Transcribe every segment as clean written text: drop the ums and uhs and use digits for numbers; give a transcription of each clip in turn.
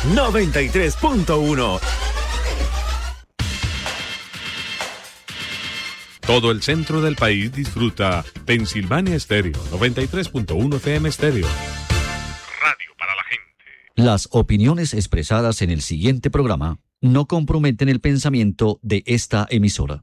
93.1. Todo el centro del país disfruta Pensilvania Estéreo, 93.1 FM Estéreo. Radio para la gente. Las opiniones expresadas en el siguiente programa no comprometen el pensamiento de esta emisora.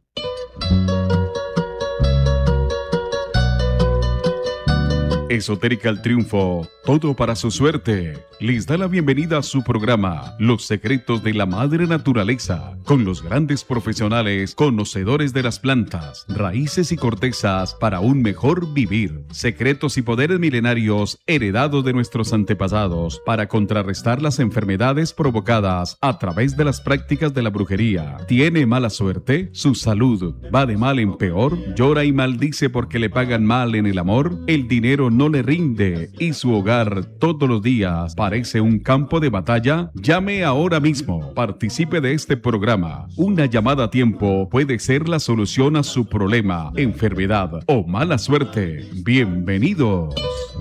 Esotérica El Triunfo, todo para su suerte. Les da la bienvenida a su programa, Los Secretos de la Madre Naturaleza, con los grandes profesionales, conocedores de las plantas, raíces y cortezas para un mejor vivir. Secretos y poderes milenarios heredados de nuestros antepasados para contrarrestar las enfermedades provocadas a través de las prácticas de la brujería. ¿Tiene mala suerte? ¿Su salud va de mal en peor? ¿Llora y maldice porque le pagan mal en el amor? ¿El dinero no le rinde y su hogar todos los días parece un campo de batalla? Llame ahora mismo. Participe de este programa. Una llamada a tiempo puede ser la solución a su problema, enfermedad o mala suerte. Bienvenidos.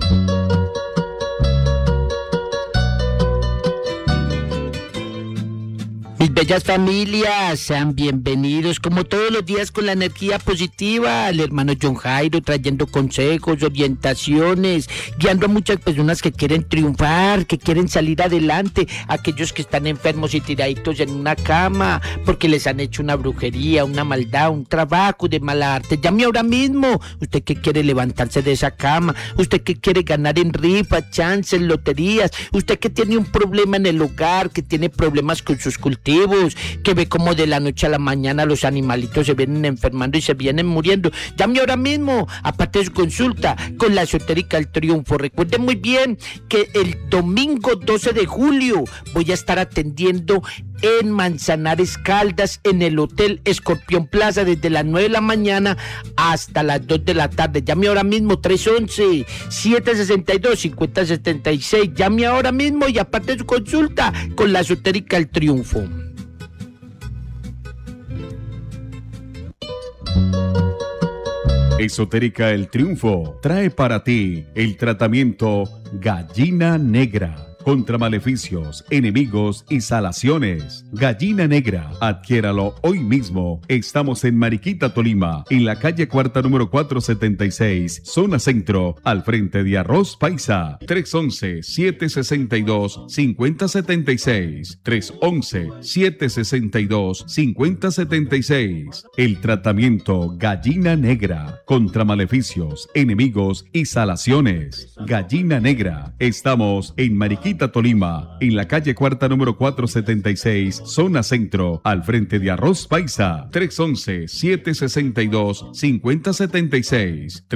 Mis bellas familias, sean bienvenidos como todos los días con la energía positiva, al hermano John Jairo trayendo consejos, orientaciones, guiando a muchas personas que quieren triunfar, que quieren salir adelante, aquellos que están enfermos y tiraditos en una cama porque les han hecho una brujería, una maldad, un trabajo de mala arte. Llame ahora mismo, usted que quiere levantarse de esa cama, usted que quiere ganar en rifa, chances, loterías, usted que tiene un problema en el hogar, que tiene problemas con sus cultivos, que ve como de la noche a la mañana los animalitos se vienen enfermando y se vienen muriendo. Llame ahora mismo, aparte de su consulta con la Esotérica El Triunfo. Recuerden muy bien que el domingo 12 de julio voy a estar atendiendo en Manzanares, Caldas, en el Hotel Escorpión Plaza, desde las 9 de la mañana hasta las 2 de la tarde. Llame ahora mismo, 311-762-5076. Llame ahora mismo y aparte de su consulta con la Esotérica El Triunfo. Esotérica El Triunfo trae para ti el tratamiento Gallina Negra contra maleficios, enemigos y salaciones. Gallina Negra, adquiéralo hoy mismo. Estamos en Mariquita, Tolima, en la calle Cuarta número 476, zona centro, al frente de Arroz Paisa. 311-762-5076. 311-762-5076. El tratamiento Gallina Negra contra maleficios, enemigos y salaciones. Gallina Negra. Estamos en Mariquita, Tolima, en la calle Cuarta número 476, zona centro, al frente de Arroz Paisa. 311-762-5076.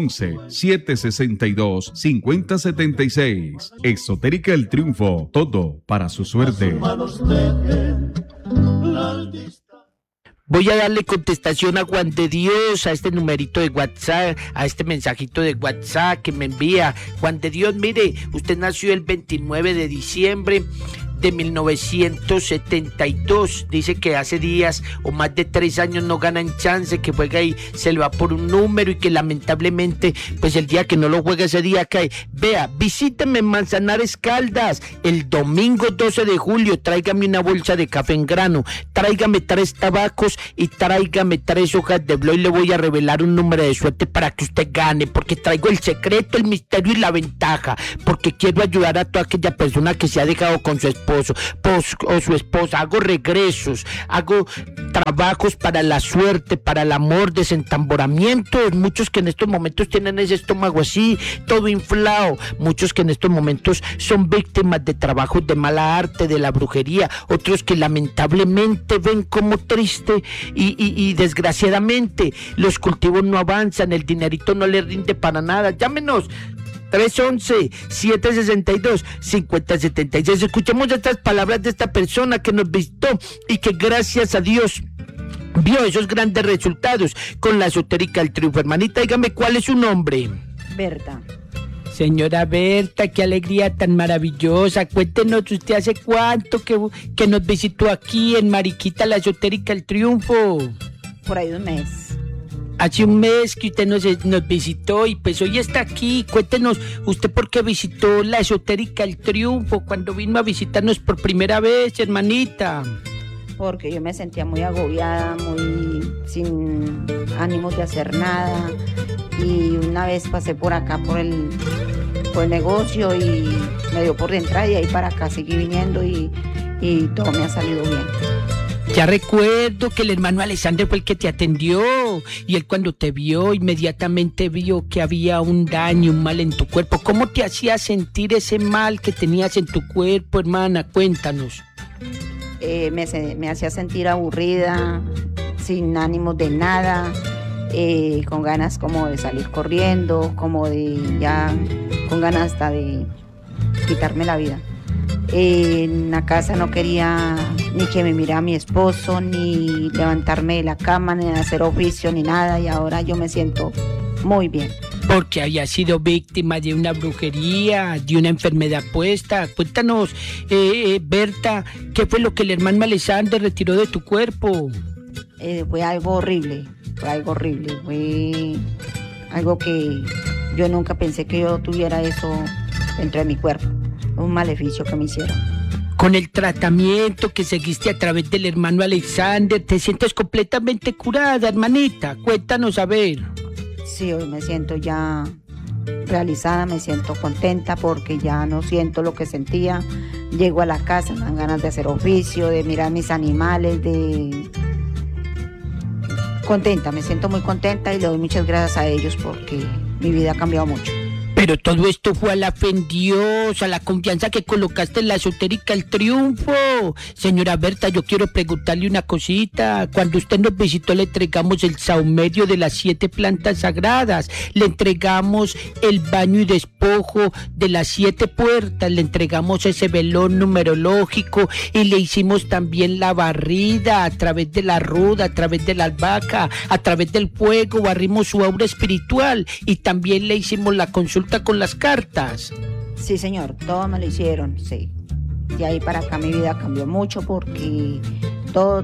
311-762-5076. Esotérica El Triunfo, todo para su suerte. Voy a darle contestación a Juan de Dios, a este numerito de WhatsApp, a este mensajito de WhatsApp que me envía. Juan de Dios, mire, usted nació el 29 de diciembre de 1972. Dice que hace días o más de 3 años no gana en chance, que juega y se le va por un número y que lamentablemente pues el día que no lo juega ese día cae. Vea, visíteme en Manzanares, Caldas el domingo 12 de julio, tráigame una bolsa de café en grano, tráigame 3 tabacos y tráigame 3 hojas de blog y le voy a revelar un número de suerte para que usted gane, porque traigo el secreto, el misterio y la ventaja, porque quiero ayudar a toda aquella persona que se ha dejado con su esposo o su esposa. Hago regresos, hago trabajos para la suerte, para el amor, desentamboramientos. Muchos que en estos momentos tienen ese estómago así, todo inflado. Muchos que en estos momentos son víctimas de trabajos de mala arte, de la brujería. Otros que lamentablemente ven como triste y desgraciadamente los cultivos no avanzan, el dinerito no les rinde para nada. Llámenos 311-762-5076. Escuchemos estas palabras de esta persona que nos visitó y que gracias a Dios vio esos grandes resultados con la Esotérica El Triunfo. Hermanita, dígame cuál es su nombre. Berta. Señora Berta, qué alegría tan maravillosa. Cuéntenos usted hace cuánto que nos visitó aquí en Mariquita, la Esotérica El Triunfo. Por ahí 1 mes. Hace un mes que usted nos visitó y pues hoy está aquí. Cuéntenos, ¿usted por qué visitó la Esotérica El Triunfo cuando vino a visitarnos por primera vez, hermanita? Porque yo me sentía muy agobiada, muy sin ánimos de hacer nada. Y una vez pasé por acá por el negocio y me dio por entrar y ahí para acá seguí viniendo y todo me ha salido bien. Ya recuerdo que el hermano Alexander fue el que te atendió y él cuando te vio inmediatamente vio que había un daño, un mal en tu cuerpo. ¿Cómo te hacía sentir ese mal que tenías en tu cuerpo, hermana? Cuéntanos. Me hacía sentir aburrida, sin ánimos de nada, con ganas como de salir corriendo, como de ya, con ganas hasta de quitarme la vida. En la casa no quería ni que me mirara mi esposo, ni levantarme de la cama, ni hacer oficio, ni nada, y ahora yo me siento muy bien. Porque había sido víctima de una brujería, de una enfermedad puesta. Cuéntanos, Berta, ¿qué fue lo que el hermano Alexander retiró de tu cuerpo? Fue algo horrible, fue algo que yo nunca pensé que yo tuviera eso dentro de mi cuerpo. Un maleficio que me hicieron. Con el tratamiento que seguiste a través del hermano Alexander, ¿te sientes completamente curada, hermanita? Cuéntanos a ver. Sí, hoy me siento ya realizada, me siento contenta porque ya no siento lo que sentía. Llego a la casa, me dan ganas de hacer oficio, de mirar mis animales, contenta, me siento muy contenta y le doy muchas gracias a ellos porque mi vida ha cambiado mucho. Pero todo esto fue a la fe en Dios, a la confianza que colocaste en la Esotérica El Triunfo. Señora Berta, yo quiero preguntarle una cosita. Cuando usted nos visitó le entregamos el saumerio de las 7 plantas sagradas, le entregamos el baño y despojo de las 7 puertas, le entregamos ese velón numerológico y le hicimos también la barrida a través de la ruda, a través de la albahaca, a través del fuego, barrimos su aura espiritual y también le hicimos la consulta con las cartas. Sí, señor, todo me lo hicieron, sí. De ahí para acá mi vida cambió mucho porque todo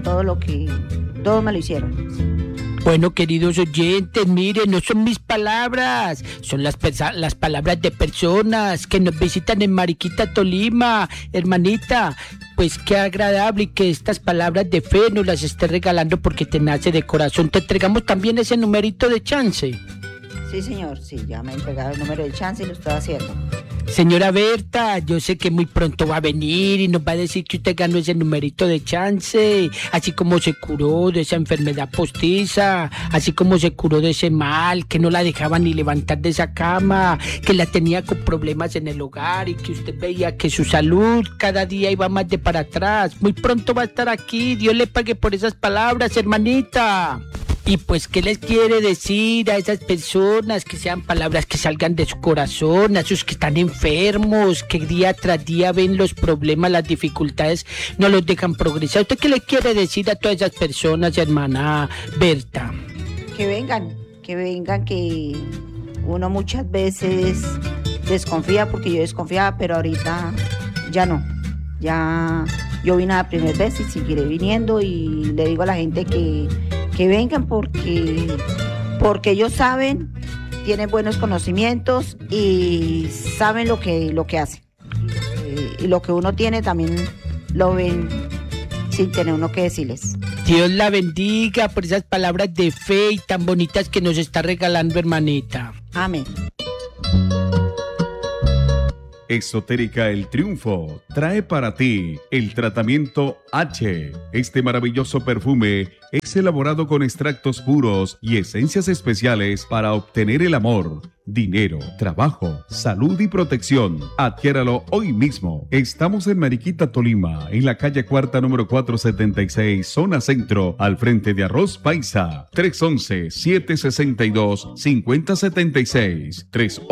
me lo hicieron. Bueno, queridos oyentes, miren, no son mis palabras, son las palabras de personas que nos visitan en Mariquita, Tolima. Hermanita, pues qué agradable y que estas palabras de fe nos las esté regalando porque te nace de corazón. Te entregamos también ese numerito de chance. Sí, señor, sí, ya me ha entregado el número de chance y lo estoy haciendo. Señora Berta, yo sé que muy pronto va a venir y nos va a decir que usted ganó ese numerito de chance, así como se curó de esa enfermedad postiza, así como se curó de ese mal, que no la dejaba ni levantar de esa cama, que la tenía con problemas en el hogar y que usted veía que su salud cada día iba más de para atrás. Muy pronto va a estar aquí, Dios le pague por esas palabras, hermanita. Y pues, ¿qué les quiere decir a esas personas? Que sean palabras que salgan de su corazón, a esos que están enfermos, que día tras día ven los problemas, las dificultades, no los dejan progresar. ¿Usted qué le quiere decir a todas esas personas, hermana Berta? Que vengan, que uno muchas veces desconfía, porque yo desconfiaba, pero ahorita ya no. Ya yo vine la primera vez y seguiré viniendo y le digo a la gente que vengan porque ellos saben, tienen buenos conocimientos y saben lo que hacen. Y lo que uno tiene también lo ven sin tener uno que decirles. Dios la bendiga por esas palabras de fe y tan bonitas que nos está regalando, hermanita. Amén. Esotérica El Triunfo trae para ti el tratamiento H. Este maravilloso perfume es elaborado con extractos puros y esencias especiales para obtener el amor, dinero, trabajo, salud y protección. Adquiéralo hoy mismo. Estamos en Mariquita, Tolima, en la calle Cuarta número 476, zona centro, al frente de Arroz Paisa. 311-762-5076.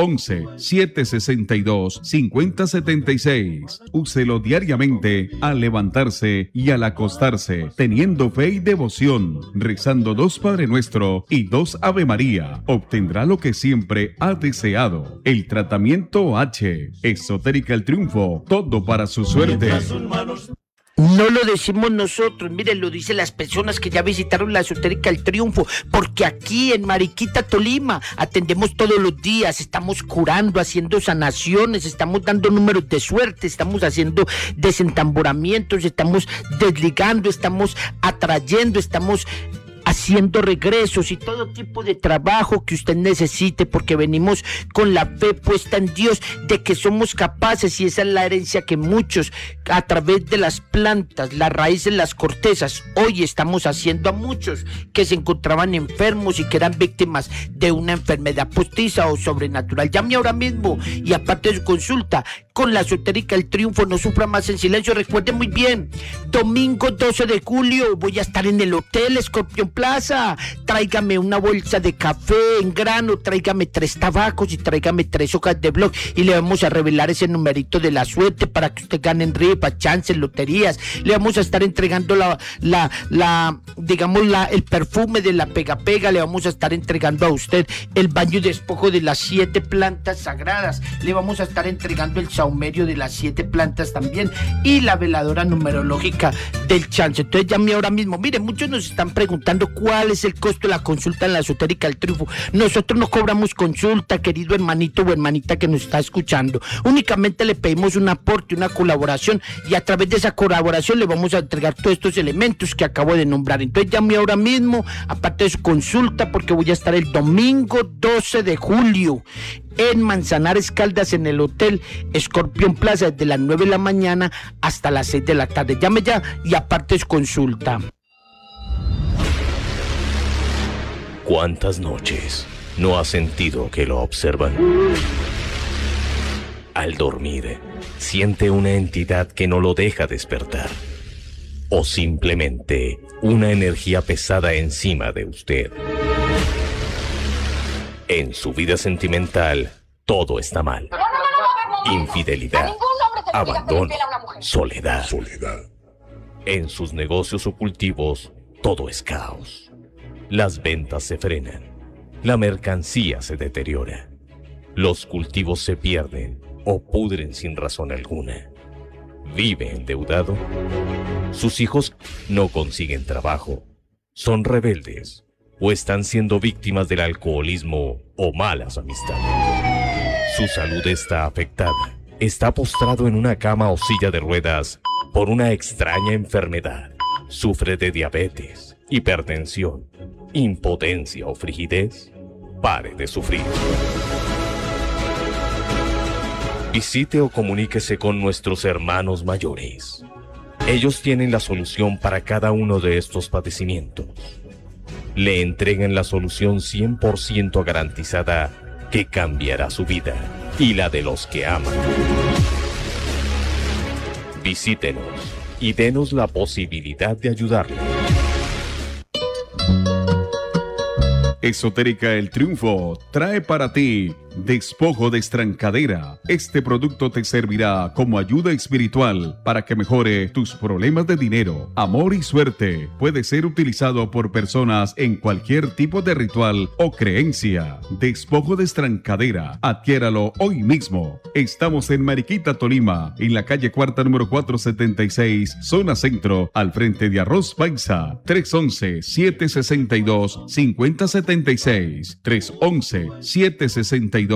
311-762-5076. Úselo diariamente al levantarse y al acostarse, teniendo fe y devoción, rezando 2 Padre Nuestro y 2 Ave María. Obtendrá lo que siempre ha deseado. El tratamiento H. Esotérica El Triunfo. Todo para su suerte. No lo decimos nosotros, miren, lo dicen las personas que ya visitaron la Esotérica del Triunfo, porque aquí en Mariquita, Tolima, atendemos todos los días, estamos curando, haciendo sanaciones, estamos dando números de suerte, estamos haciendo desentamboramientos, estamos desligando, estamos atrayendo, estamos haciendo regresos y todo tipo de trabajo que usted necesite, porque venimos con la fe puesta en Dios de que somos capaces, y esa es la herencia que muchos a través de las plantas, las raíces, las cortezas, hoy estamos haciendo a muchos que se encontraban enfermos y que eran víctimas de una enfermedad postiza o sobrenatural. Llame ahora mismo y aparte de su consulta con la Esotérica del Triunfo, no sufra más en silencio. Recuerden muy bien, domingo 12 de julio voy a estar en el Hotel Escorpión Plaza. Tráigame una bolsa de café en grano, tráigame 3 tabacos y tráigame 3 hojas de blog y le vamos a revelar ese numerito de la suerte para que usted gane en rifa, chances, loterías. Le vamos a estar entregando el perfume de la pega pega, le vamos a estar entregando a usted el baño y despojo de las 7 plantas sagradas, le vamos a estar entregando el saumerio de las 7 plantas también y la veladora numerológica del chance. Entonces llame ahora mismo. Miren, muchos nos están preguntando cuál es el costo de la consulta en la Esotérica del Triunfo. Nosotros no cobramos consulta, querido hermanito o hermanita que nos está escuchando. Únicamente le pedimos un aporte, una colaboración, y a través de esa colaboración le vamos a entregar todos estos elementos que acabo de nombrar. Entonces llame ahora mismo, aparte de su consulta, porque voy a estar el domingo 12 de julio en Manzanares Caldas, en el Hotel Escorpión Plaza, desde las 9 de la mañana hasta las 6 de la tarde. Llame ya y aparte es consulta. ¿Cuántas noches no ha sentido que lo observan? Al dormir, siente una entidad que no lo deja despertar. O simplemente una energía pesada encima de usted. En su vida sentimental, todo está mal. Infidelidad, abandono, soledad. En sus negocios o cultivos, todo es caos. Las ventas se frenan. La mercancía se deteriora. Los cultivos se pierden o pudren sin razón alguna. Vive endeudado. Sus hijos no consiguen trabajo. Son rebeldes o están siendo víctimas del alcoholismo o malas amistades. Su salud está afectada. Está postrado en una cama o silla de ruedas por una extraña enfermedad. Sufre de diabetes, hipertensión, impotencia o frigidez. Pare de sufrir. Visite o comuníquese con nuestros hermanos mayores. Ellos tienen la solución para cada uno de estos padecimientos. Le entregan la solución 100% garantizada que cambiará su vida y la de los que aman. Visítenos y denos la posibilidad de ayudarle. Esotérica El Triunfo trae para ti Despojo de Estrancadera. Este producto te servirá como ayuda espiritual para que mejore tus problemas de dinero, amor y suerte. Puede ser utilizado por personas en cualquier tipo de ritual o creencia. Despojo de Estrancadera. Adquiéralo hoy mismo. Estamos en Mariquita, Tolima, en la calle Cuarta número 476, zona centro, al frente de Arroz Paisa. 311-762-5076. 311-762-5076.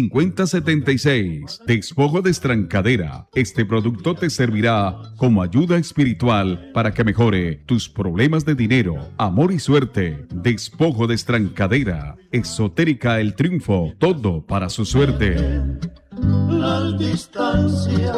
Despojo de Estrancadera. Este producto te servirá como ayuda espiritual para que mejore tus problemas de dinero, amor y suerte. Despojo de Estrancadera. Esotérica El Triunfo. Todo para su suerte. Las distancias.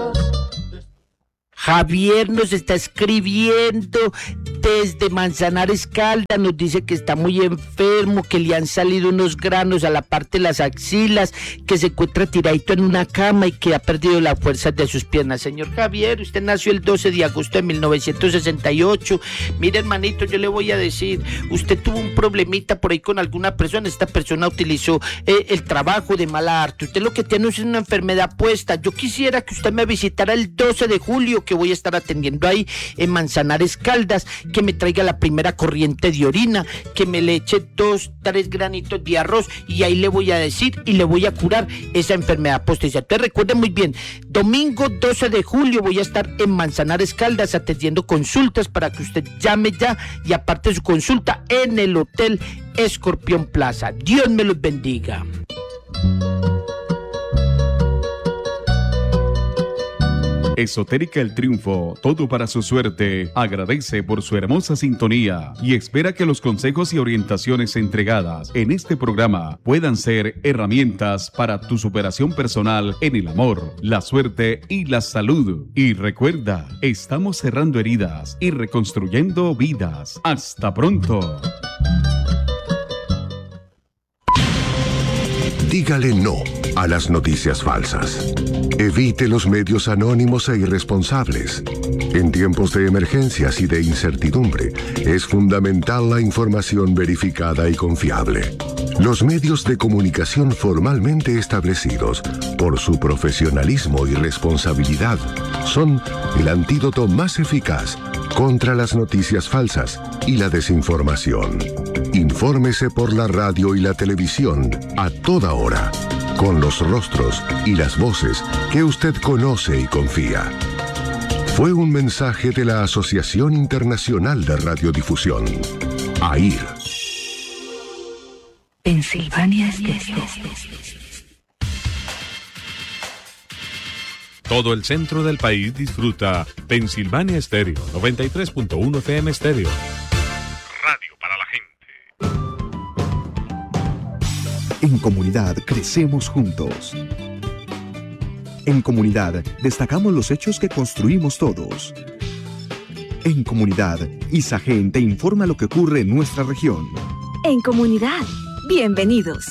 Javier nos está escribiendo desde Manzanares Caldas, nos dice que está muy enfermo, que le han salido unos granos a la parte de las axilas, que se encuentra tiradito en una cama y que ha perdido la fuerza de sus piernas. Señor Javier, usted nació el 12 de agosto de 1968. Mire, hermanito, yo le voy a decir, usted tuvo un problemita por ahí con alguna persona, esta persona utilizó el trabajo de mala arte. Usted lo que tiene es una enfermedad puesta. Yo quisiera que usted me visitara el 12 de julio, que voy a estar atendiendo ahí en Manzanares Caldas, que que me traiga la primera corriente de orina, que me le eche 2, 3 granitos de arroz y ahí le voy a decir y le voy a curar esa enfermedad postiza. Entonces recuerden muy bien, domingo 12 de julio voy a estar en Manzanares Caldas atendiendo consultas para que usted llame ya y aparte su consulta en el Hotel Escorpión Plaza. Dios me los bendiga. Esotérica El Triunfo, todo para su suerte, agradece por su hermosa sintonía y espera que los consejos y orientaciones entregadas en este programa puedan ser herramientas para tu superación personal en el amor, la suerte y la salud. Y recuerda, estamos cerrando heridas y reconstruyendo vidas. ¡Hasta pronto! Dígale no a las noticias falsas. Evite los medios anónimos e irresponsables. En tiempos de emergencias y de incertidumbre, es fundamental la información verificada y confiable. Los medios de comunicación formalmente establecidos, por su profesionalismo y responsabilidad, son el antídoto más eficaz contra las noticias falsas y la desinformación. Infórmese por la radio y la televisión a toda hora, con los rostros y las voces que usted conoce y confía. Fue un mensaje de la Asociación Internacional de Radiodifusión, AIR. Pensilvania Estéreo. Todo el centro del país disfruta Pensilvania Estéreo, 93.1 FM Estéreo. Radio para la gente. En comunidad crecemos juntos. En comunidad destacamos los hechos que construimos todos. En comunidad, Isagen te informa lo que ocurre en nuestra región. En comunidad, bienvenidos.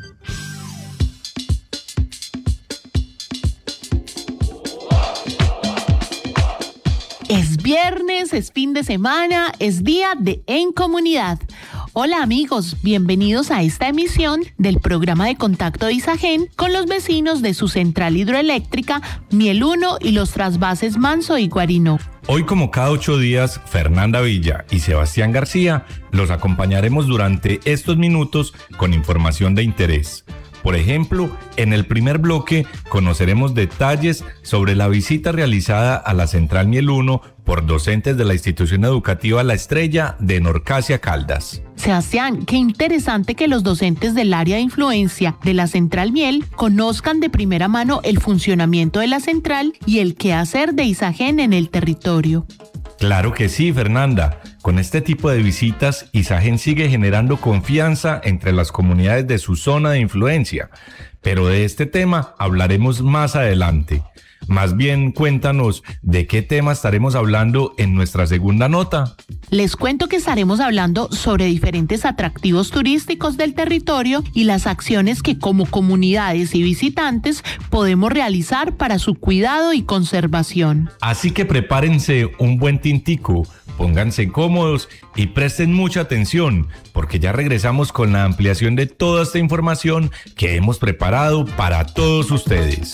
Es viernes, es fin de semana, es día de En Comunidad. Hola amigos, bienvenidos a esta emisión del programa de contacto de Isagen con los vecinos de su central hidroeléctrica Miel 1 y los trasvases Manso y Guarino. Hoy, como cada 8 días, Fernanda Villa y Sebastián García los acompañaremos durante estos minutos con información de interés. Por ejemplo, en el primer bloque conoceremos detalles sobre la visita realizada a la Central Miel 1 por docentes de la institución educativa La Estrella de Norcasia Caldas. Sebastián, qué interesante que los docentes del área de influencia de la Central Miel conozcan de primera mano el funcionamiento de la central y el quehacer de Isagen en el territorio. Claro que sí, Fernanda. Con este tipo de visitas, Isagen sigue generando confianza entre las comunidades de su zona de influencia. Pero de este tema hablaremos más adelante. Más bien, cuéntanos de qué tema estaremos hablando en nuestra segunda nota. Les cuento que estaremos hablando sobre diferentes atractivos turísticos del territorio y las acciones que como comunidades y visitantes podemos realizar para su cuidado y conservación. Así que prepárense un buen tintico, pónganse cómodos y presten mucha atención, porque ya regresamos con la ampliación de toda esta información que hemos preparado para todos ustedes.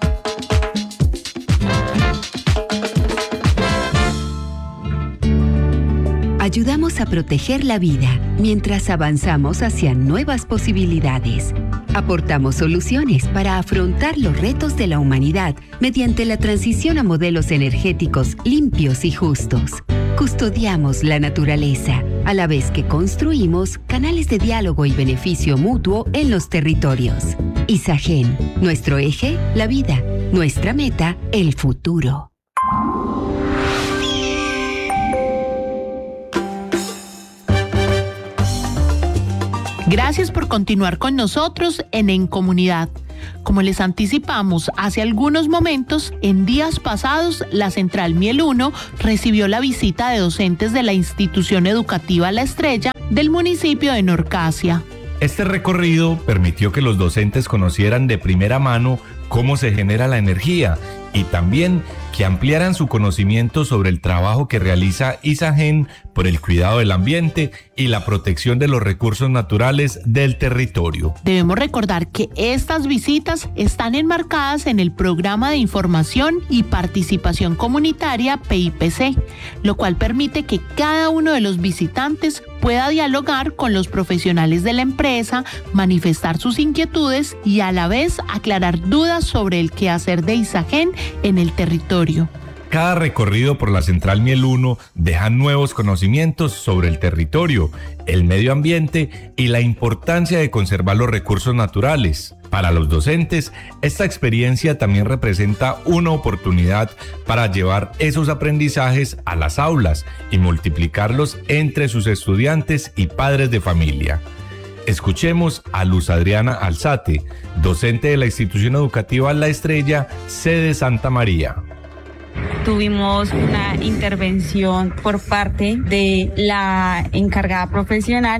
Ayudamos a proteger la vida mientras avanzamos hacia nuevas posibilidades. Aportamos soluciones para afrontar los retos de la humanidad mediante la transición a modelos energéticos limpios y justos. Custodiamos la naturaleza, a la vez que construimos canales de diálogo y beneficio mutuo en los territorios. Isagen, nuestro eje, la vida. Nuestra meta, el futuro. Gracias por continuar con nosotros en Comunidad. Como les anticipamos hace algunos momentos, en días pasados, la Central Miel 1 recibió la visita de docentes de la institución educativa La Estrella del municipio de Norcasia. Este recorrido permitió que los docentes conocieran de primera mano cómo se genera la energía y también que ampliaran su conocimiento sobre el trabajo que realiza Isagen por el cuidado del ambiente y la protección de los recursos naturales del territorio. Debemos recordar que estas visitas están enmarcadas en el Programa de Información y Participación Comunitaria PIPC, lo cual permite que cada uno de los visitantes pueda dialogar con los profesionales de la empresa, manifestar sus inquietudes y a la vez aclarar dudas sobre el quehacer de Isagen en el territorio. Cada recorrido por la Central Miel 1 deja nuevos conocimientos sobre el territorio, el medio ambiente y la importancia de conservar los recursos naturales. Para los docentes, esta experiencia también representa una oportunidad para llevar esos aprendizajes a las aulas y multiplicarlos entre sus estudiantes y padres de familia. Escuchemos a Luz Adriana Alzate, docente de la institución educativa La Estrella, sede Santa María. Tuvimos una intervención por parte de la encargada profesional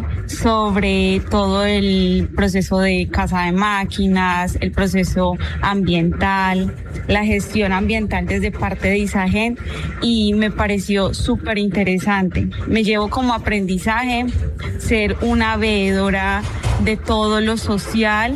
sobre todo el proceso de casa de máquinas, el proceso ambiental, la gestión ambiental desde parte de Isagen, y me pareció súper interesante. Me llevo como aprendizaje ser una veedora de todo lo social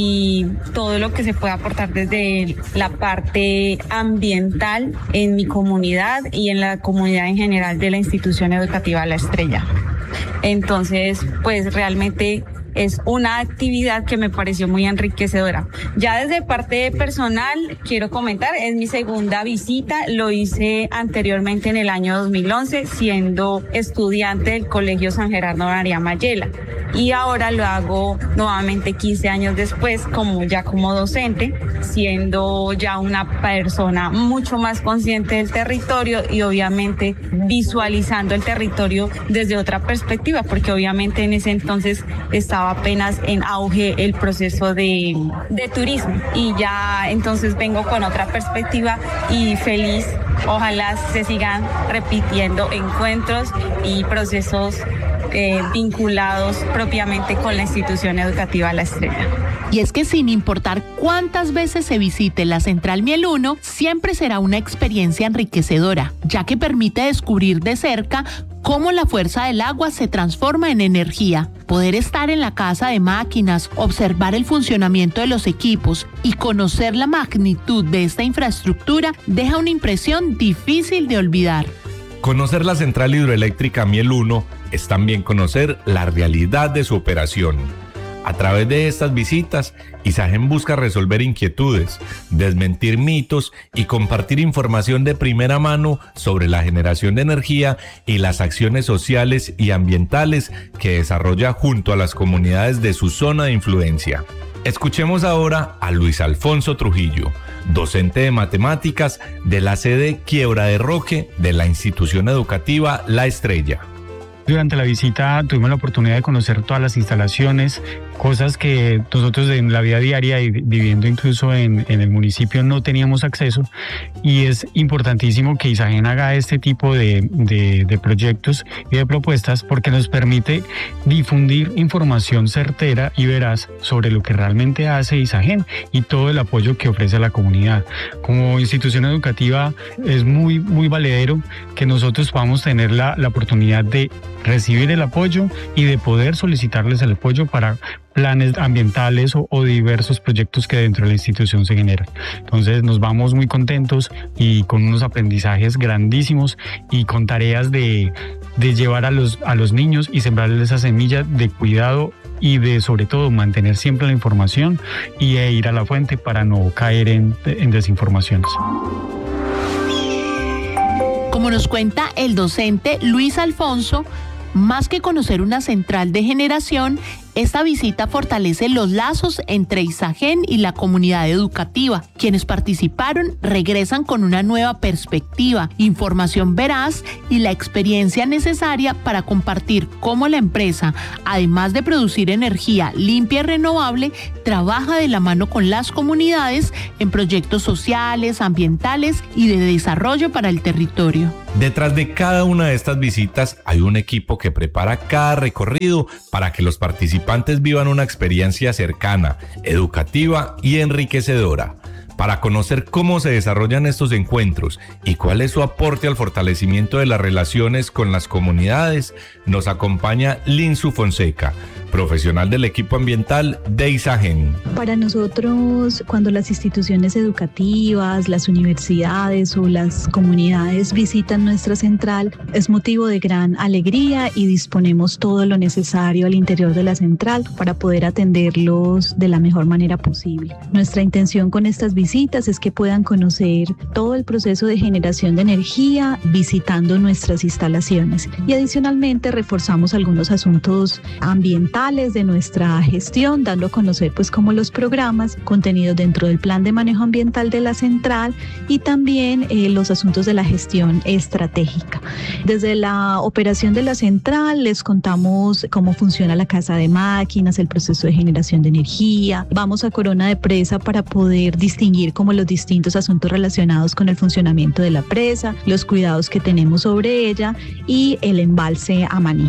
y todo lo que se puede aportar desde la parte ambiental en mi comunidad y en la comunidad en general de la institución educativa La Estrella. Entonces, pues realmente es una actividad que me pareció muy enriquecedora. Ya desde parte personal, quiero comentar, es mi segunda visita, lo hice anteriormente en el año 2011, siendo estudiante del Colegio San Gerardo María Mayela. Y ahora lo hago nuevamente 15 años después, como docente, siendo ya una persona mucho más consciente del territorio y obviamente visualizando el territorio desde otra perspectiva, porque obviamente en ese entonces estaba apenas en auge el proceso de turismo, y ya entonces vengo con otra perspectiva y feliz. Ojalá se sigan repitiendo encuentros y procesos vinculados propiamente con la institución educativa La Estrella. Y es que sin importar cuántas veces se visite la Central Miel 1, siempre será una experiencia enriquecedora, ya que permite descubrir de cerca cómo la fuerza del agua se transforma en energía. Poder estar en la casa de máquinas, observar el funcionamiento de los equipos y conocer la magnitud de esta infraestructura deja una impresión difícil de olvidar. Conocer la central hidroeléctrica Miel 1 es también conocer la realidad de su operación. A través de estas visitas, Isagen busca resolver inquietudes, desmentir mitos y compartir información de primera mano sobre la generación de energía y las acciones sociales y ambientales que desarrolla junto a las comunidades de su zona de influencia. Escuchemos ahora a Luis Alfonso Trujillo, docente de matemáticas de la sede Quiebra de Roque de la institución educativa La Estrella. Durante la visita tuvimos la oportunidad de conocer todas las instalaciones, cosas que nosotros en la vida diaria y viviendo incluso en el municipio no teníamos acceso, y es importantísimo que Isagen haga este tipo de proyectos y de propuestas porque nos permite difundir información certera y veraz sobre lo que realmente hace Isagen y todo el apoyo que ofrece a la comunidad. Como institución educativa es muy valedero que nosotros podamos tener la oportunidad de recibir el apoyo y de poder solicitarles el apoyo para planes ambientales o diversos proyectos que dentro de la institución se generan. Entonces nos vamos muy contentos y con unos aprendizajes grandísimos y con tareas de llevar a los niños y sembrarles esa semilla de cuidado y de sobre todo mantener siempre la información y ir a la fuente para no caer en desinformaciones. Como nos cuenta el docente Luis Alfonso, más que conocer una central de generación, esta visita fortalece los lazos entre Isagen y la comunidad educativa. Quienes participaron regresan con una nueva perspectiva, información veraz y la experiencia necesaria para compartir cómo la empresa, además de producir energía limpia y renovable, trabaja de la mano con las comunidades en proyectos sociales, ambientales y de desarrollo para el territorio. Detrás de cada una de estas visitas hay un equipo que prepara cada recorrido para que los participantes vivan una experiencia cercana, educativa y enriquecedora. Para conocer cómo se desarrollan estos encuentros y cuál es su aporte al fortalecimiento de las relaciones con las comunidades, nos acompaña Linsu Fonseca, profesional del equipo ambiental de Isagen. Para nosotros, cuando las instituciones educativas, las universidades o las comunidades visitan nuestra central, es motivo de gran alegría y disponemos todo lo necesario al interior de la central para poder atenderlos de la mejor manera posible. Nuestra intención con estas visitas es que puedan conocer todo el proceso de generación de energía visitando nuestras instalaciones, y adicionalmente reforzamos algunos asuntos ambientales de nuestra gestión, dando a conocer pues como los programas contenidos dentro del plan de manejo ambiental de la central y también los asuntos de la gestión estratégica. Desde la operación de la central les contamos cómo funciona la casa de máquinas, el proceso de generación de energía. Vamos a Corona de Presa para poder distinguir como los distintos asuntos relacionados con el funcionamiento de la presa, los cuidados que tenemos sobre ella y el embalse a Maní.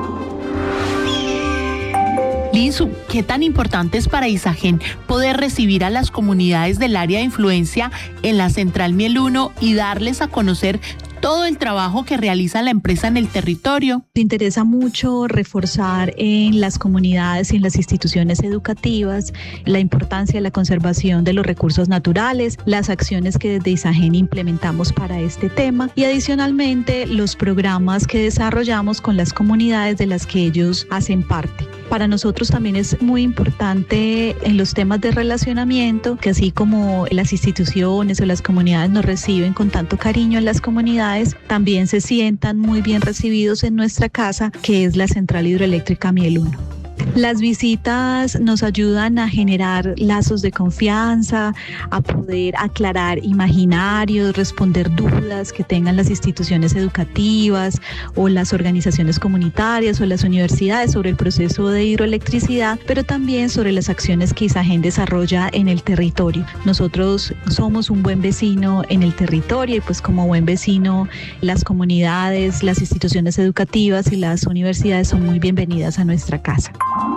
Linsu, ¿qué tan importante es para Isagen poder recibir a las comunidades del área de influencia en la Central Miel 1 y darles a conocer todo el trabajo que realiza la empresa en el territorio? Nos interesa mucho reforzar en las comunidades y en las instituciones educativas la importancia de la conservación de los recursos naturales, las acciones que desde Isagen implementamos para este tema y adicionalmente los programas que desarrollamos con las comunidades de las que ellos hacen parte. Para nosotros también es muy importante en los temas de relacionamiento, que así como las instituciones o las comunidades nos reciben con tanto cariño en las comunidades, también se sientan muy bien recibidos en nuestra casa, que es la Central Hidroeléctrica Miel 1. Las visitas nos ayudan a generar lazos de confianza, a poder aclarar imaginarios, responder dudas que tengan las instituciones educativas o las organizaciones comunitarias o las universidades sobre el proceso de hidroelectricidad, pero también sobre las acciones que Isagen desarrolla en el territorio. Nosotros somos un buen vecino en el territorio y pues como buen vecino las comunidades, las instituciones educativas y las universidades son muy bienvenidas a nuestra casa.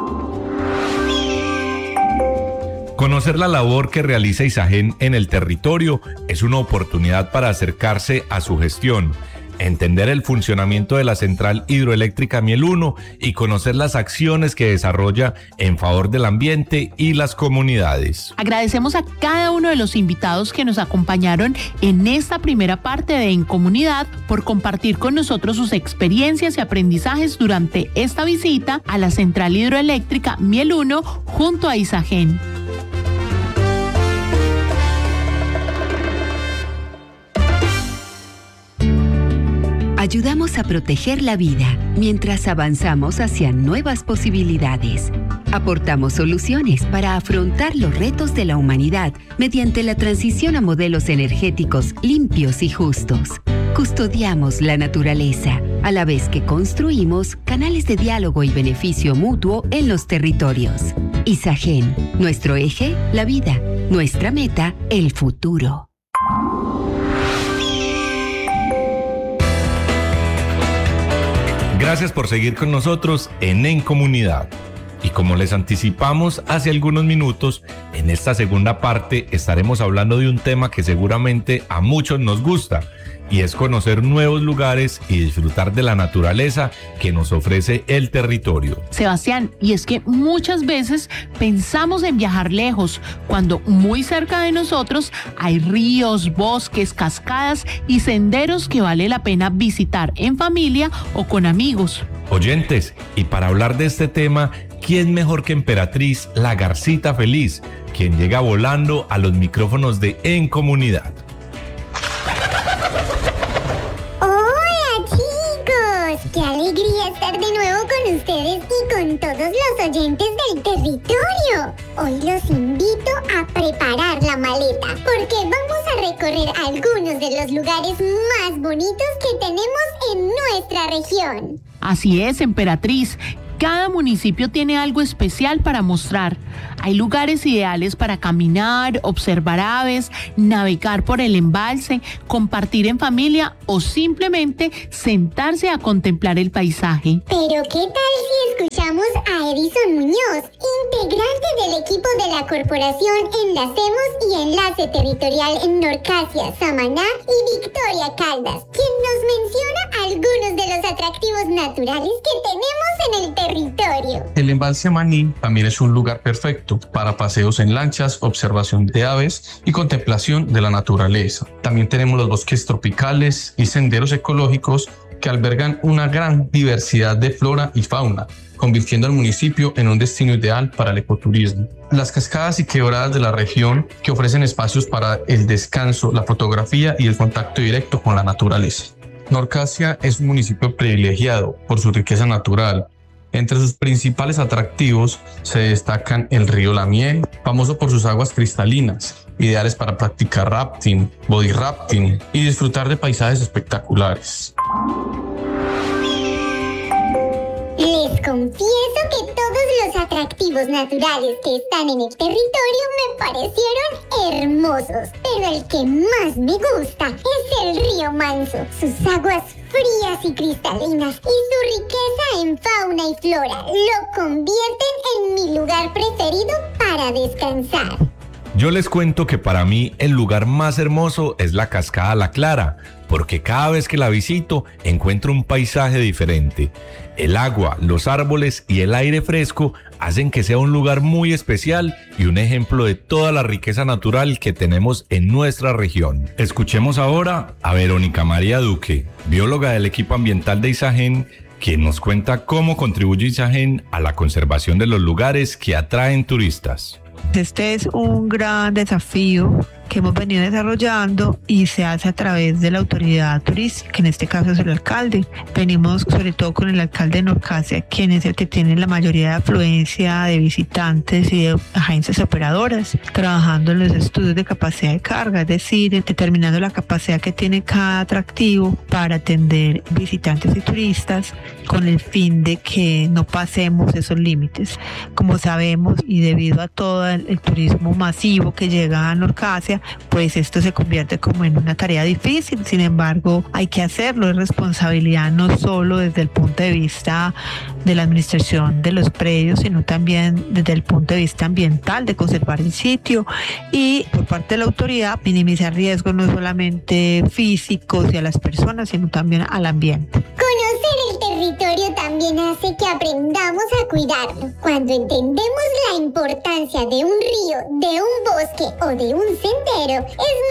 Conocer la labor que realiza Isagen en el territorio es una oportunidad para acercarse a su gestión, entender el funcionamiento de la Central Hidroeléctrica Miel 1 y conocer las acciones que desarrolla en favor del ambiente y las comunidades. Agradecemos a cada uno de los invitados que nos acompañaron en esta primera parte de En Comunidad por compartir con nosotros sus experiencias y aprendizajes durante esta visita a la Central Hidroeléctrica Miel 1 junto a Isagen. Ayudamos a proteger la vida mientras avanzamos hacia nuevas posibilidades. Aportamos soluciones para afrontar los retos de la humanidad mediante la transición a modelos energéticos limpios y justos. Custodiamos la naturaleza, a la vez que construimos canales de diálogo y beneficio mutuo en los territorios. Isagen, nuestro eje, la vida, nuestra meta, el futuro. Gracias por seguir con nosotros en Comunidad. Y como les anticipamos hace algunos minutos, en esta segunda parte estaremos hablando de un tema que seguramente a muchos nos gusta, y es conocer nuevos lugares y disfrutar de la naturaleza que nos ofrece el territorio. Sebastián, y es que muchas veces pensamos en viajar lejos, cuando muy cerca de nosotros hay ríos, bosques, cascadas y senderos que vale la pena visitar en familia o con amigos. Oyentes, y para hablar de este tema, ¿quién mejor que Emperatriz, la garcita feliz, quien llega volando a los micrófonos de En Comunidad? ¡Qué alegría estar de nuevo con ustedes y con todos los oyentes del territorio! Hoy los invito a preparar la maleta, porque vamos a recorrer algunos de los lugares más bonitos que tenemos en nuestra región. Así es, Emperatriz. Cada municipio tiene algo especial para mostrar. Hay lugares ideales para caminar, observar aves, navegar por el embalse, compartir en familia o simplemente sentarse a contemplar el paisaje. Pero ¿qué tal si escuchamos a Edison Muñoz, integrante del equipo de la corporación Enlacemos y Enlace Territorial en Norcasia, Samaná y Victoria Caldas, quien nos menciona algunos de los atractivos naturales que tenemos en el territorio? El embalse Maní también es un lugar perfecto para paseos en lanchas, observación de aves y contemplación de la naturaleza. También tenemos los bosques tropicales y senderos ecológicos que albergan una gran diversidad de flora y fauna, convirtiendo al municipio en un destino ideal para el ecoturismo. Las cascadas y quebradas de la región que ofrecen espacios para el descanso, la fotografía y el contacto directo con la naturaleza. Norcasia es un municipio privilegiado por su riqueza natural. Entre sus principales atractivos se destacan el río La Miel, famoso por sus aguas cristalinas, ideales para practicar rafting, body rafting y disfrutar de paisajes espectaculares. Les confieso que todos los atractivos naturales que están en el territorio me parecieron hermosos, pero el que más me gusta es el río Manso. Sus aguas frías y cristalinas y su riqueza en fauna y flora lo convierten en mi lugar preferido para descansar. Yo les cuento que para mí el lugar más hermoso es la Cascada La Clara, porque cada vez que la visito encuentro un paisaje diferente. El agua, los árboles y el aire fresco hacen que sea un lugar muy especial y un ejemplo de toda la riqueza natural que tenemos en nuestra región. Escuchemos ahora a Verónica María Duque, bióloga del equipo ambiental de Isagen, quien nos cuenta cómo contribuye Isagen a la conservación de los lugares que atraen turistas. Este es un gran desafío que hemos venido desarrollando y se hace a través de la autoridad turística, que en este caso es el alcalde. Venimos sobre todo con el alcalde de Norcasia, quien es el que tiene la mayoría de afluencia de visitantes y de agencias operadoras, trabajando en los estudios de capacidad de carga, es decir, determinando la capacidad que tiene cada atractivo para atender visitantes y turistas con el fin de que no pasemos esos límites. Como sabemos, y debido a todo el turismo masivo que llega a Norcasia, pues esto se convierte como en una tarea difícil. Sin embargo, hay que hacerlo, es responsabilidad no solo desde el punto de vista de la administración de los predios, sino también desde el punto de vista ambiental, de conservar el sitio, y por parte de la autoridad minimizar riesgos no solamente físicos y a las personas, sino también al ambiente. Conocer el territorio también hace que aprendamos a cuidarlo. Cuando entendemos la importancia de un río, de un bosque o de un sendero,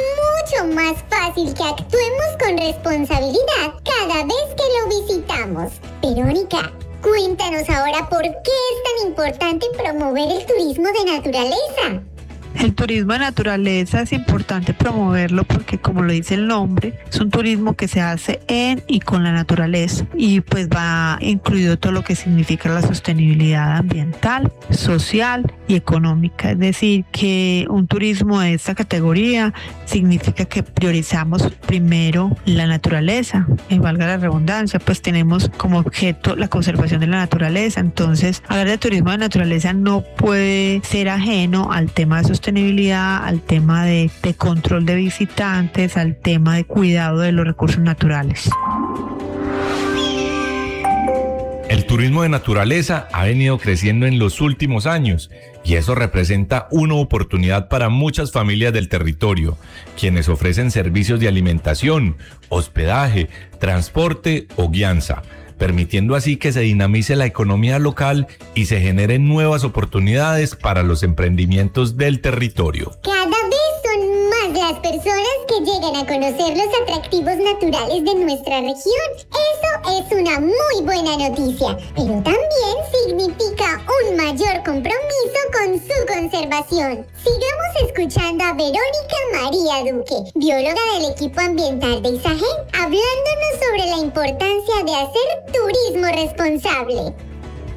es mucho más fácil que actuemos con responsabilidad cada vez que lo visitamos. Verónica, cuéntanos ahora por qué es tan importante promover el turismo de naturaleza. El turismo de naturaleza es importante promoverlo porque, como lo dice el nombre, es un turismo que se hace en y con la naturaleza, y pues va incluido todo lo que significa la sostenibilidad ambiental, social y económica. Es decir, que un turismo de esta categoría significa que priorizamos primero la naturaleza, y valga la redundancia, pues tenemos como objeto la conservación de la naturaleza. Entonces, hablar de turismo de naturaleza no puede ser ajeno al tema de sostenibilidad, al tema de control de visitantes, al tema de cuidado de los recursos naturales. El turismo de naturaleza ha venido creciendo en los últimos años y eso representa una oportunidad para muchas familias del territorio, quienes ofrecen servicios de alimentación, hospedaje, transporte o guianza, permitiendo así que se dinamice la economía local y se generen nuevas oportunidades para los emprendimientos del territorio. Cada vez son más las personas que llegan a conocer los atractivos naturales de nuestra región. Eso es una muy buena noticia, pero también significa un mayor compromiso con su conservación. Sigamos escuchando a Verónica María Duque, bióloga del equipo ambiental de Isagen, hablándonos sobre la importancia de hacer turismo responsable.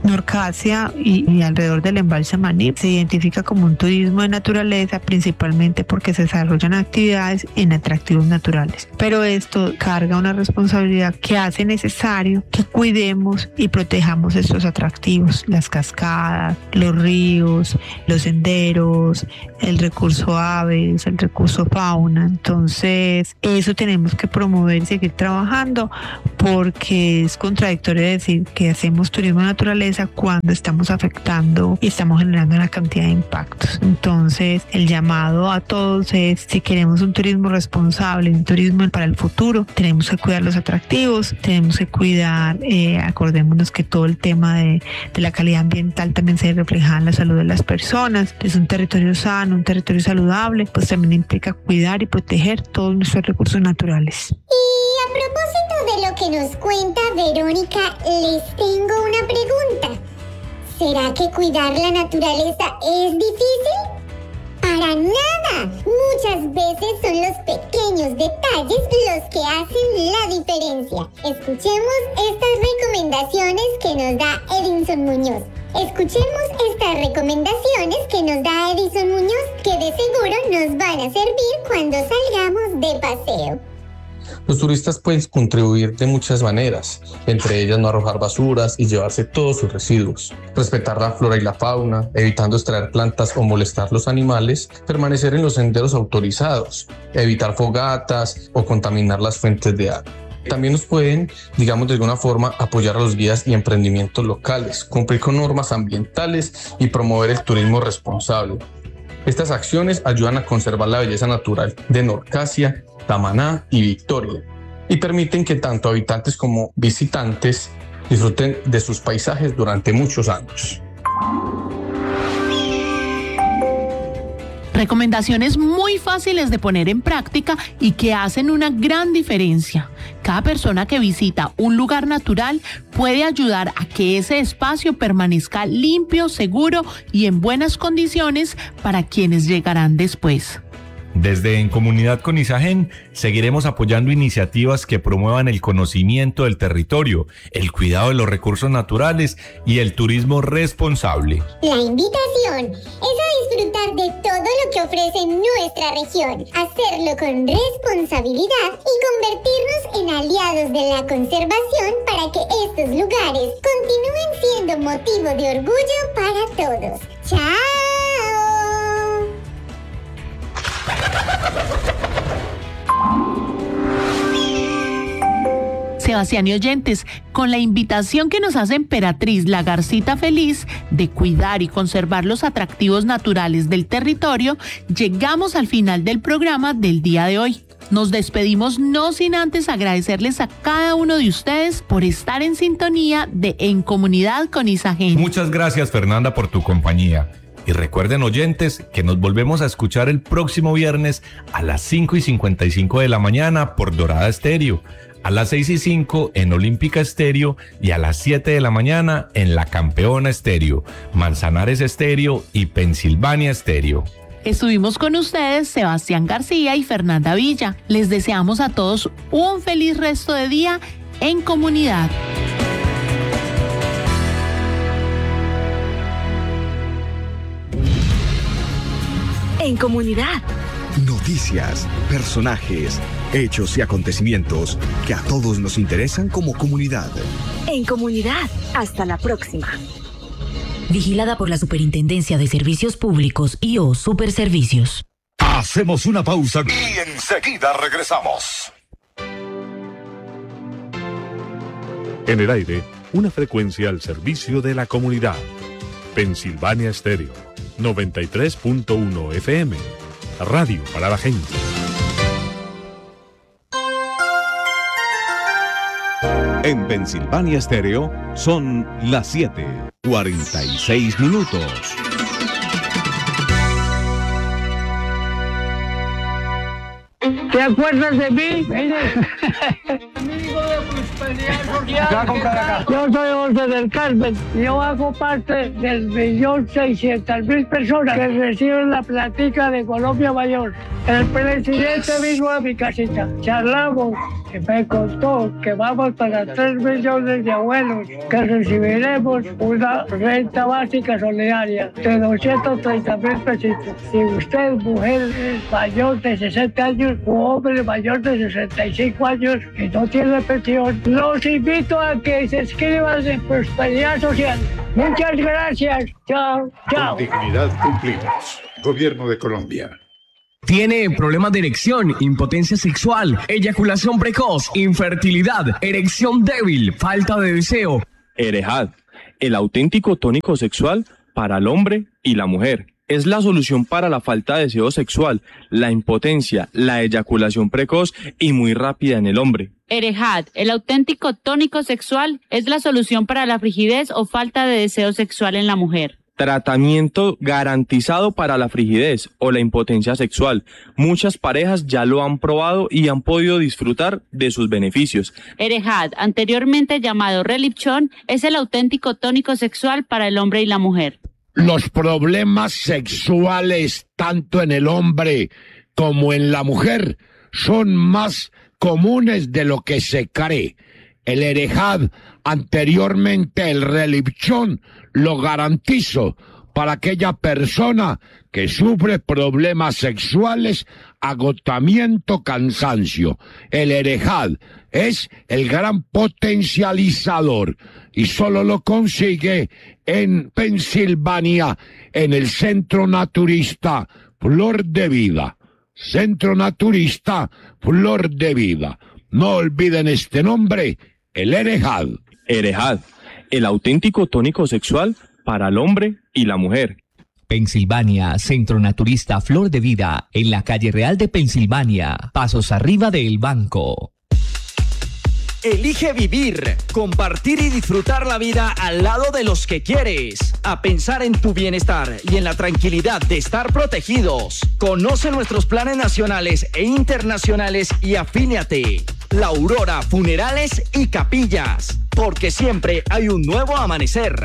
Norcasia y alrededor del embalse Maní se identifica como un turismo de naturaleza, principalmente porque se desarrollan actividades en atractivos naturales. Pero esto carga una responsabilidad que hace necesario que cuidemos y protejamos estos atractivos, las cascadas, los ríos, los senderos, el recurso aves, el recurso fauna. Entonces, eso tenemos que promover y seguir trabajando, porque es contradictorio decir que hacemos turismo de naturaleza cuando estamos afectando y estamos generando una cantidad de impactos. Entonces, el llamado a todos es, si queremos un turismo responsable, un turismo para el futuro, tenemos que cuidar los atractivos, tenemos que cuidar, acordémonos que todo el tema de la calidad ambiental también se refleja en la salud de las personas. Es un territorio sano, un territorio saludable, pues también implica cuidar y proteger todos nuestros recursos naturales. Y a propósito de lo que nos cuenta Verónica, les tengo una pregunta. ¿Será que cuidar la naturaleza es difícil? Para nada. Muchas veces son los pequeños detalles los que hacen la diferencia. Escuchemos estas recomendaciones que nos da Edinson Muñoz. Que de seguro nos van a servir cuando salgamos de paseo. Los turistas pueden contribuir de muchas maneras, entre ellas no arrojar basuras y llevarse todos sus residuos, respetar la flora y la fauna, evitando extraer plantas o molestar los animales, permanecer en los senderos autorizados, evitar fogatas o contaminar las fuentes de agua. También nos pueden, de alguna forma, apoyar a los guías y emprendimientos locales, cumplir con normas ambientales y promover el turismo responsable. Estas acciones ayudan a conservar la belleza natural de Norcasia, Tamaná y Victoria, y permiten que tanto habitantes como visitantes disfruten de sus paisajes durante muchos años. Recomendaciones muy fáciles de poner en práctica y que hacen una gran diferencia. Cada persona que visita un lugar natural puede ayudar a que ese espacio permanezca limpio, seguro y en buenas condiciones para quienes llegarán después. Desde En Comunidad con Isagen seguiremos apoyando iniciativas que promuevan el conocimiento del territorio, el cuidado de los recursos naturales y el turismo responsable. La invitación es a disfrutar de todo lo que ofrece nuestra región, hacerlo con responsabilidad y convertirnos en aliados de la conservación para que estos lugares continúen siendo motivo de orgullo para todos. ¡Chao! Sebastián y oyentes, con la invitación que nos hace Emperatriz la Garcita Feliz de cuidar y conservar los atractivos naturales del territorio, llegamos al final del programa del día de hoy. Nos despedimos no sin antes agradecerles a cada uno de ustedes por estar en sintonía de En Comunidad con Isagen. Muchas gracias, Fernanda, por tu compañía. Y recuerden, oyentes, que nos volvemos a escuchar el próximo viernes a las 5:55 de la mañana por Dorada Estéreo, a las 6:05 en Olímpica Estéreo y a las 7 de la mañana en La Campeona Estéreo, Manzanares Estéreo y Pensilvania Estéreo. Estuvimos con ustedes Sebastián García y Fernanda Villa. Les deseamos a todos un feliz resto de día en comunidad. En comunidad. Noticias, personajes, hechos y acontecimientos que a todos nos interesan como comunidad. En comunidad. Hasta la próxima. Vigilada por la Superintendencia de Servicios Públicos y/o Superservicios. Hacemos una pausa y enseguida regresamos. En el aire, una frecuencia al servicio de la comunidad. Pensilvania Estéreo, 93.1 FM. Radio para la gente. En Pensilvania Estéreo son las 7:46 minutos. ¿Te acuerdas de mí? Amigo de Yo soy José del Carmen. Yo hago parte del 1.600.000 personas que reciben la platica de Colombia Mayor. El presidente vino a mi casita. Charlamos y me contó que vamos para 3 millones de abuelos que recibiremos una renta básica solidaria de 230.000 pesitos. Si usted, mujer mayor de 60 años o hombre mayor de 65 años y no tiene pensión, los invito a que se inscriban en Prosperidad Social. Muchas gracias. Chao, chao. Con dignidad cumplimos. Gobierno de Colombia. ¿Tiene problemas de erección, impotencia sexual, eyaculación precoz, infertilidad, erección débil, falta de deseo? Erejad, el auténtico tónico sexual para el hombre y la mujer. Es la solución para la falta de deseo sexual, la impotencia, la eyaculación precoz y muy rápida en el hombre. Erejad, el auténtico tónico sexual, es la solución para la frigidez o falta de deseo sexual en la mujer. Tratamiento garantizado para la frigidez o la impotencia sexual. Muchas parejas ya lo han probado y han podido disfrutar de sus beneficios. Erejad, anteriormente llamado Relipchon, es el auténtico tónico sexual para el hombre y la mujer. Los problemas sexuales, tanto en el hombre como en la mujer, son más comunes de lo que se cree. El Erejad, anteriormente el Relipchon, lo garantizo para aquella persona que sufre problemas sexuales, agotamiento, cansancio. El Erejad es el gran potencializador y solo lo consigue en Pensilvania, en el Centro Naturista Flor de Vida. Centro Naturista Flor de Vida. No olviden este nombre, el Erejad. Erejad, el auténtico tónico sexual para el hombre y la mujer. Pensilvania, Centro Naturista Flor de Vida, en la calle Real de Pensilvania, pasos arriba del banco. Elige vivir, compartir y disfrutar la vida al lado de los que quieres. A pensar en tu bienestar y en la tranquilidad de estar protegidos. Conoce nuestros planes nacionales e internacionales y afíliate. La Aurora Funerales y Capillas, porque siempre hay un nuevo amanecer.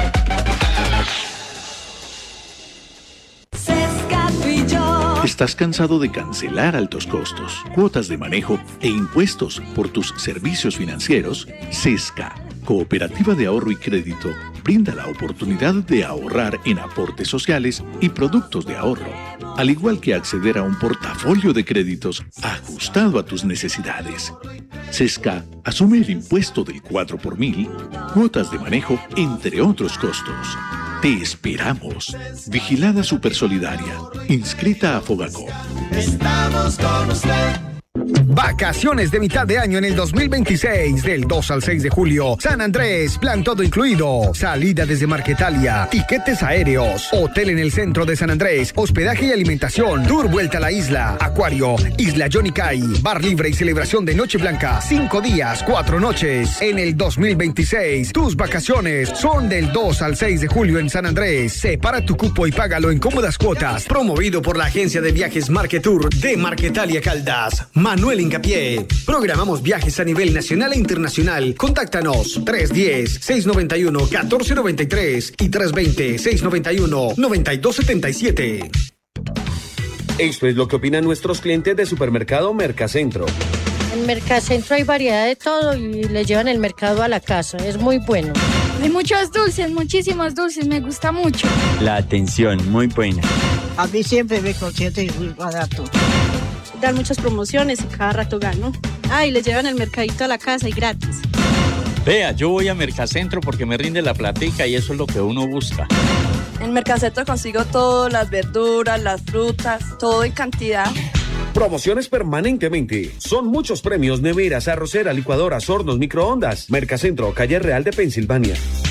¿Estás cansado de cancelar altos costos, cuotas de manejo e impuestos por tus servicios financieros? Sesca, Cooperativa de Ahorro y Crédito, brinda la oportunidad de ahorrar en aportes sociales y productos de ahorro, al igual que acceder a un portafolio de créditos ajustado a tus necesidades. Sesca asume el impuesto del 4 por 1000, cuotas de manejo, entre otros costos. Te esperamos. Vigilada Supersolidaria. Inscrita a Fogacop. Estamos con usted. Vacaciones de mitad de año en el 2026, del 2 al 6 de julio. San Andrés, plan todo incluido. Salida desde Marquetalia, tiquetes aéreos, hotel en el centro de San Andrés, hospedaje y alimentación, tour vuelta a la isla, acuario, isla Johnny Cay, bar libre y celebración de Noche Blanca. 5 días, 4 noches. En el 2026, tus vacaciones son del 2 al 6 de julio en San Andrés. Separa tu cupo y págalo en cómodas cuotas. Promovido por la agencia de viajes Marquetour de Marquetalia Caldas. Manuel Hincapié. Programamos viajes a nivel nacional e internacional. Contáctanos 310-691-1493 y 320-691-9277. Esto es lo que opinan nuestros clientes de Supermercado Mercacentro. En Mercacentro hay variedad de todo y le llevan el mercado a la casa. Es muy bueno. Hay muchos dulces, muchísimos dulces. Me gusta mucho. La atención, muy buena. A mí siempre me consiente muy barato. Dan muchas promociones y cada rato gano. Y le llevan el mercadito a la casa y gratis. Vea, yo voy a Mercacentro porque me rinde la platica y eso es lo que uno busca. En Mercacentro consigo todo, las verduras, las frutas, todo en cantidad. Promociones permanentemente. Son muchos premios: neveras, arrocera, licuadoras, hornos, microondas. Mercacentro, calle Real de Pensilvania.